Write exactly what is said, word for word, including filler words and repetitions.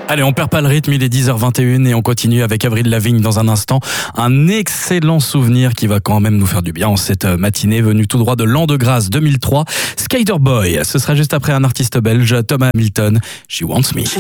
Allez, on perd pas le rythme, il est dix heures vingt et une et on continue avec Avril Lavigne dans un instant. Un excellent souvenir qui va quand même nous faire du bien en cette matinée, venu tout droit de l'an de grâce deux mille trois. Skater Boy, ce sera juste après un artiste belge, Thomas Hamilton, She Wants Me.